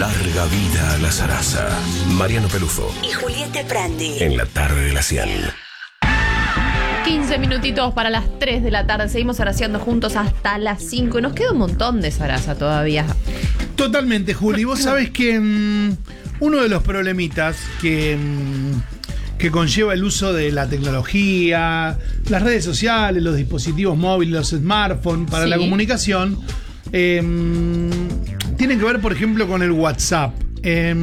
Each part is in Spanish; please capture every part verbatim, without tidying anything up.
Larga vida a la zaraza. Mariano Pelufo y Julieta Prandi. En la tarde de la cien. quince minutitos para las tres de la tarde. Seguimos zaraseando juntos hasta las cinco. Y nos queda un montón de zaraza todavía. Totalmente, Juli. Vos sabés que mmm, uno de los problemitas que, mmm, que conlleva el uso de la tecnología, las redes sociales, los dispositivos móviles, los smartphones para sí. la comunicación, eh, tienen que ver, por ejemplo, con el WhatsApp. Eh,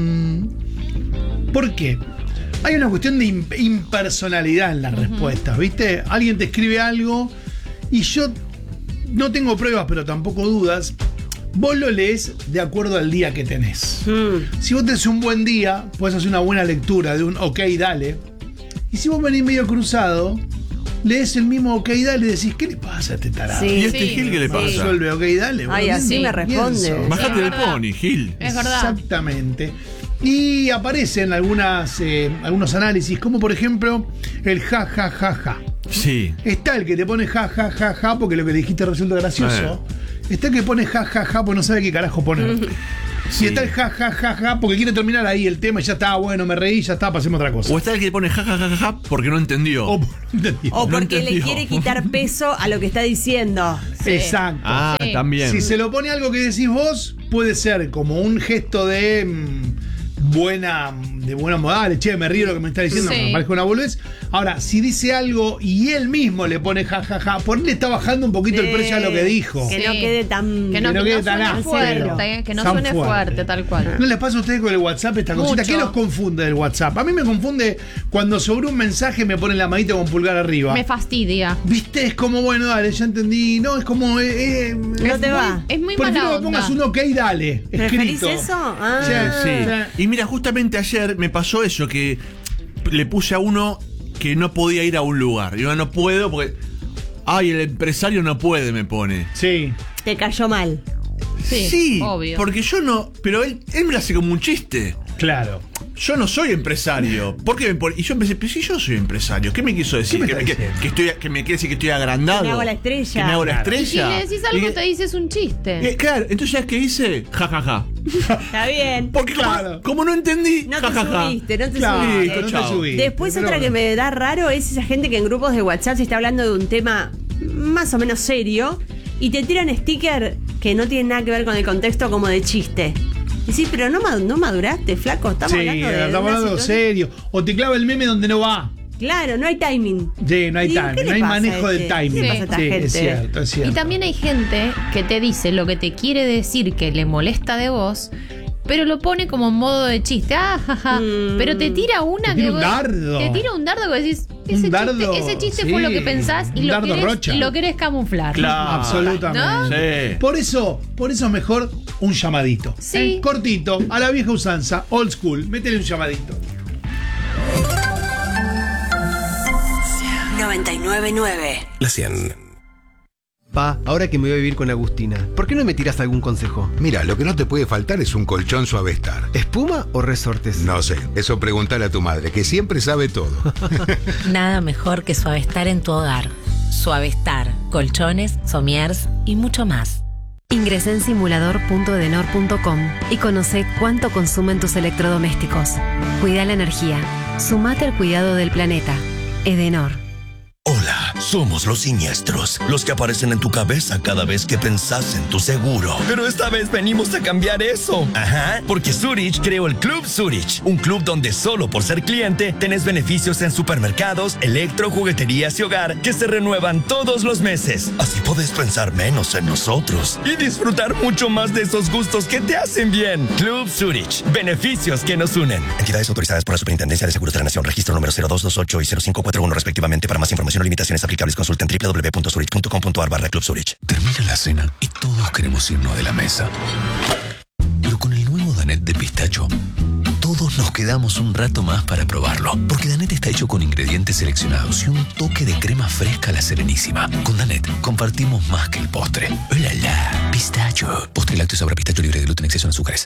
¿Por qué? Hay una cuestión de imp- impersonalidad en las uh-huh. respuestas, ¿viste? Alguien te escribe algo y yo no tengo pruebas, pero tampoco dudas. Vos lo lees de acuerdo al día que tenés. Mm. Si vos tenés un buen día, podés hacer una buena lectura de un ok, dale. Y si vos venís medio cruzado, lees el mismo ok, dale y decís, ¿qué le pasa a este tarado? Sí, ¿Y este sí, Gil qué le sí. pasa? Resuelve ok, dale. Ay, bueno, así me responde. Bájate sí, del pony, Gil. Es verdad. Exactamente. Y aparecen algunas, eh, algunos análisis, como por ejemplo el ja, ja, ja, ja. Sí. Está el que te pone ja, ja, ja, ja, porque lo que dijiste resulta gracioso. Eh. Está el que pone ja, ja, ja, porque no sabe qué carajo poner. Sí. Y está el ja, ja, ja, ja, porque quiere terminar ahí el tema y ya está, bueno, me reí, ya está, pasemos otra cosa. O está el que pone ja, ja, ja, ja, ja porque no entendió. O, no entendió. o porque no le quiere quitar peso a lo que está diciendo. Sí. Exacto. Ah, sí. también. Si se lo pone algo que decís vos, puede ser como un gesto de mmm, buena, de buena modales. Che, me río lo que me está diciendo, sí. me parece una boludez. Ahora, si dice algo y él mismo le pone ja, ja, ja, por él le está bajando un poquito Sí. el precio a lo que dijo. Que Sí. no quede tan... Que no, Que no que quede no tan suene áspero. fuerte, que no Tan suene fuerte. fuerte. tal cual. ¿No les pasa a ustedes con el WhatsApp esta cosita? Mucho. ¿Qué los confunde del WhatsApp? A mí me confunde cuando sobre un mensaje me ponen la manita con pulgar arriba. Me fastidia. ¿Viste? Es como, bueno, dale, ya entendí. No, es como... Eh, eh, No te va. Es muy Prefiero mala que pongas onda. un ok, dale. ¿Preferís Escrito. eso? Ah. O sea, Sí. Y mira, justamente ayer me pasó eso, que le puse a uno que no podía ir a un lugar. Y yo no puedo porque... Ay, el empresario no puede, me pone. Sí. Te cayó mal. Sí, obvio. Porque yo no... Pero él, él me lo hace como un chiste. Claro. Yo no soy empresario. ¿Por qué me pone? Y yo empecé, pero si yo soy empresario, ¿qué me quiso decir? ¿Qué me ¿Que, está me, que, diciendo? que estoy, que me quiere decir que estoy agrandado. Que me hago la estrella. Que me hago la Claro. Y si estrella. le decís algo, Y- te dices un chiste. eh, claro, entonces ¿sabes qué hice? Ja, ja, ja. Está bien. Porque Claro. como, como no entendí, No ja, te ja, ja. subiste, no te Claro, subiste. no te chao. subiste. Después Pero otra que bueno. me da raro es esa gente que en grupos de WhatsApp se está hablando de un tema más o menos serio y te tiran sticker que no tienen nada que ver con el contexto como de chiste. Y sí, pero no, mad- no maduraste, flaco. Estamos Sí, hablando de. estamos una hablando situación- serio. O te clava el meme donde no va. Claro, no hay timing. Sí, no hay Digo, timing, ¿qué le no hay pasa a manejo este? del timing. ¿Qué le pasa a esta Sí, gente? es cierto, es cierto. Y también hay gente que te dice lo que te quiere decir que le molesta de vos, pero lo pone como en modo de chiste. Ah, jaja. Mm. Pero te tira una Te que tira un vos- dardo. Te tira un dardo que decís. Un Ese dardo, chiste, ese chiste sí, fue lo que pensás y un lo dardo querés, Rocha. lo querés camuflar. Claro. Absolutamente. Sí. Por eso, por eso es mejor un llamadito. Sí. ¿Eh? Cortito, a la vieja usanza, old school. Métele un llamadito. noventa y nueve nueve. La cien. Pa, ahora que me voy a vivir con Agustina, ¿por qué no me tiras algún consejo? Mira, lo que no te puede faltar es un colchón Suavestar. ¿Espuma o resortes? No sé, eso preguntale a tu madre, que siempre sabe todo. Nada mejor que Suavestar en tu hogar. Suavestar, colchones, somiers y mucho más. Ingresá en simulador punto edenor punto com y conoce cuánto consumen tus electrodomésticos. Cuida la energía. Sumate al cuidado del planeta. Edenor. Hola, somos los siniestros, los que aparecen en tu cabeza cada vez que pensás en tu seguro. Pero esta vez venimos a cambiar eso. Ajá, porque Zurich creó el Club Zurich, un club donde solo por ser cliente tenés beneficios en supermercados, electro, jugueterías y hogar que se renuevan todos los meses. Así podés pensar menos en nosotros y disfrutar mucho más de esos gustos que te hacen bien. Club Zurich, beneficios que nos unen. Entidades autorizadas por la Superintendencia de Seguros de la Nación, registro número cero dos dos ocho y cero cinco cuatro uno respectivamente. Para más información o limitaciones aplicables, consulten doble u doble u doble u punto zurich punto com punto a r barra Club Zurich. Termina la cena y todos queremos irnos de la mesa. Pero con el nuevo Danet de pistacho, todos nos quedamos un rato más para probarlo. Porque Danet está hecho con ingredientes seleccionados y un toque de crema fresca a la Serenísima. Con Danet compartimos más que el postre. ¡Hola, la! Pistacho. Postre lácteo sabor a pistacho libre de gluten, exceso en azúcares.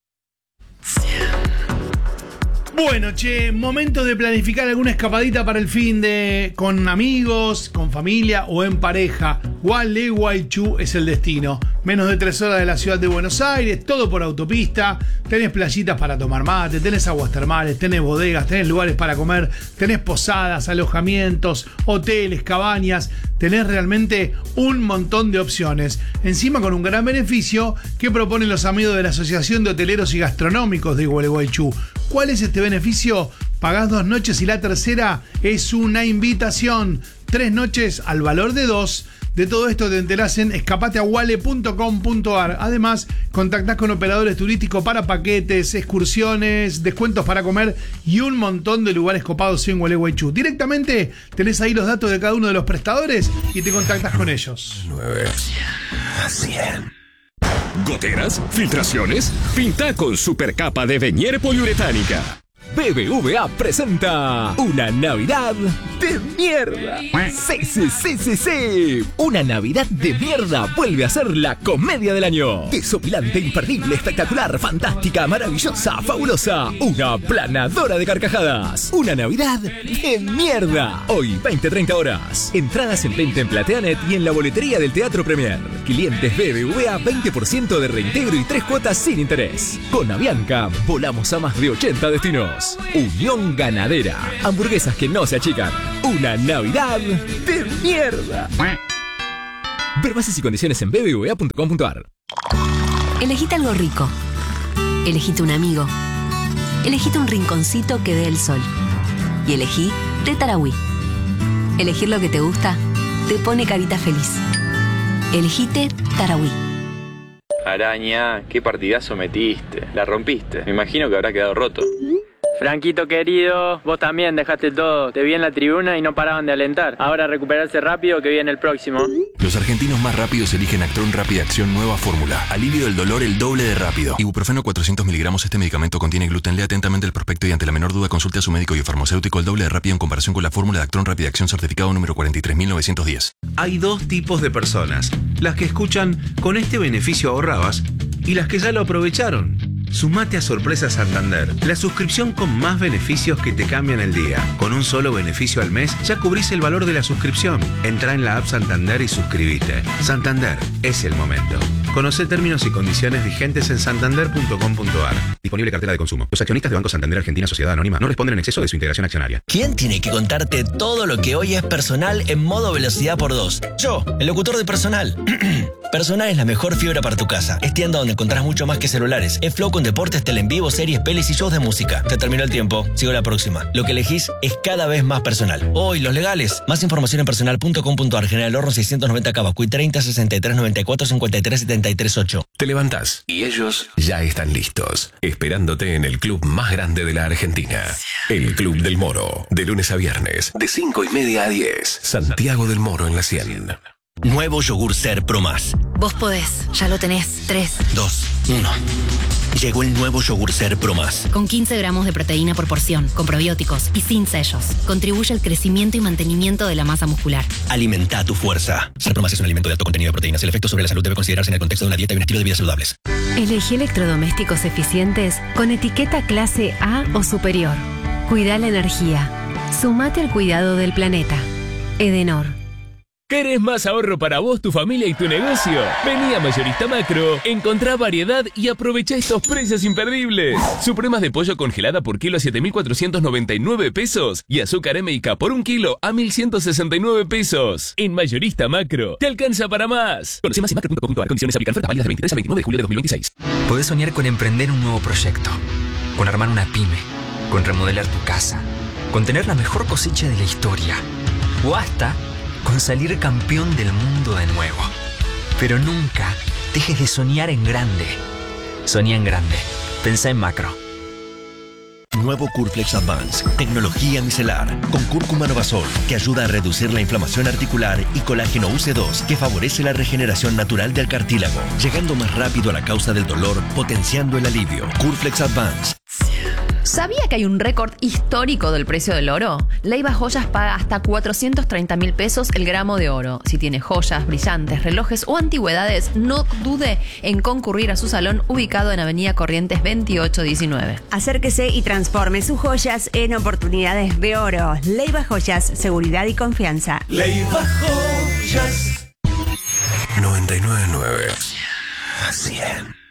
Bueno, che, momento de planificar alguna escapadita para el fin de con amigos, con familia o en pareja. Gualeguaychú es el destino. menos de tres horas de la ciudad de Buenos Aires, todo por autopista, tenés playitas para tomar mate, tenés aguas termales, tenés bodegas, tenés lugares para comer, tenés posadas, alojamientos, hoteles, cabañas, tenés realmente un montón de opciones. Encima con un gran beneficio que proponen los amigos de la Asociación de Hoteleros y Gastronómicos de Gualeguaychú. ¿Cuál es este beneficio? Pagás dos noches y la tercera es una invitación. Tres noches al valor de dos. De todo esto te enterás en escapate a guale punto com punto ar. Además, contactás con operadores turísticos para paquetes, excursiones, descuentos para comer y un montón de lugares copados en Gualeguaychú. Directamente tenés ahí los datos de cada uno de los prestadores y te contactás con ellos. nueve, cien. ¿Goteras? ¿Filtraciones? Pinta con supercapa de Venier poliuretánica. B B V A presenta una Navidad de mierda. Sí, sí, sí, sí, sí. Una Navidad de mierda vuelve a ser la comedia del año. Desopilante, imperdible, espectacular, fantástica, maravillosa, fabulosa. Una planadora de carcajadas. Una Navidad de mierda. Hoy, veinte a treinta horas. Entradas en venta en Plateanet y en la boletería del Teatro Premier. Clientes B B V A, veinte por ciento de reintegro y tres cuotas sin interés. Con Avianca, volamos a más de ochenta destinos. Unión Ganadera. Hamburguesas que no se achican. Una Navidad de mierda. Ver bases y condiciones en b b v a punto com punto ar. Elegite algo rico. Elegite un amigo. Elegite un rinconcito que dé el sol. Y elegí Té Tarahui. Elegir lo que te gusta te pone carita feliz. Elegite Tarahui. Araña, qué partidazo metiste. La rompiste. Me imagino que habrá quedado roto. Franquito querido, vos también dejaste todo. Te vi en la tribuna y no paraban de alentar. Ahora recuperarse rápido que viene el próximo. Los argentinos más rápidos eligen Actron Rápida Acción Nueva Fórmula. Alivio del dolor el doble de rápido. Ibuprofeno cuatrocientos miligramos. Este medicamento contiene gluten. Lea atentamente el prospecto y ante la menor duda consulte a su médico y farmacéutico. El doble de rápido en comparación con la fórmula de Actron Rápida Acción certificado número cuarenta y tres mil novecientos diez. Hay dos tipos de personas. Las que escuchan "con este beneficio ahorrabas" y las que ya lo aprovecharon. Sumate a Sorpresa Santander, la suscripción con más beneficios que te cambian el día. Con un solo beneficio al mes ya cubrís el valor de la suscripción. Entrá en la app Santander y suscribite. Santander, es el momento. Conocé términos y condiciones vigentes en santander punto com punto ar. Disponible cartera de consumo. Los accionistas de Banco Santander Argentina Sociedad Anónima no responden en exceso de su integración accionaria. ¿Quién tiene que contarte todo lo que hoy es Personal en modo velocidad por dos? Yo, el locutor de Personal. Personal es la mejor fibra para tu casa. Es tienda donde encontrás mucho más que celulares. Es Flow con deportes, tele en vivo, series, pelis y shows de música. Se terminó el tiempo. Sigo la próxima. Lo que elegís es cada vez más Personal. Hoy, los legales. Más información en personal punto com punto ar. General Horno seiscientos noventa Cabacuy treinta sesenta y tres noventa y cuatro cincuenta y tres setenta y tres ocho. Te levantás y ellos ya están listos, esperándote en el club más grande de la Argentina. El Club del Moro. De lunes a viernes, de cinco y media a diez. Santiago del Moro en la cien. Nuevo yogur Ser Pro Más. Vos podés, ya lo tenés. tres. dos, uno. Llegó el nuevo yogur Ser Pro Más. Con quince gramos de proteína por porción, con probióticos y sin sellos. Contribuye al crecimiento y mantenimiento de la masa muscular. Alimenta tu fuerza. Ser Pro Más es un alimento de alto contenido de proteínas. El efecto sobre la salud debe considerarse en el contexto de una dieta y un estilo de vida saludables. Elegí electrodomésticos eficientes con etiqueta clase A o superior. Cuida la energía. Sumate al cuidado del planeta. Edenor. ¿Querés más ahorro para vos, tu familia y tu negocio? Vení a Mayorista Macro, encontrá variedad y aprovecha estos precios imperdibles. Supremas de pollo congelada por kilo a siete mil cuatrocientos noventa y nueve pesos y azúcar M y K por un kilo a mil ciento sesenta y nueve pesos. En Mayorista Macro, te alcanza para más. Conoce más en macro punto com punto ar. Condiciones aplican. Ofertas válidas del veintitrés al veintinueve de julio de dos mil veintiséis. Podés soñar con emprender un nuevo proyecto, con armar una pyme, con remodelar tu casa, con tener la mejor cosecha de la historia o hasta con salir campeón del mundo de nuevo. Pero nunca dejes de soñar en grande. Soñá en grande. Pensá en macro. Nuevo Curflex Advance, tecnología micelar, con cúrcuma Novasol, que ayuda a reducir la inflamación articular, y colágeno U C dos, que favorece la regeneración natural del cartílago, llegando más rápido a la causa del dolor, potenciando el alivio. Curflex Advance. ¿Sabía que hay un récord histórico del precio del oro? Leiva Joyas paga hasta cuatrocientos treinta mil pesos el gramo de oro. Si tiene joyas, brillantes, relojes o antigüedades, no dude en concurrir a su salón ubicado en Avenida Corrientes veintiocho diecinueve. Acérquese y transforme sus joyas en oportunidades de oro. Leiva Joyas, seguridad y confianza. Leiva Joyas. noventa y nueve punto nueve. A cien.